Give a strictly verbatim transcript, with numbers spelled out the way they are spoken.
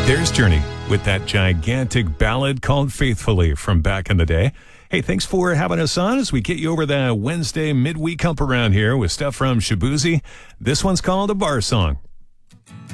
There's Journey with that gigantic ballad called Faithfully from back in the day. Hey, thanks for having us on as we get you over the Wednesday midweek hump around here with stuff from Shaboozey. This one's called A Bar Song.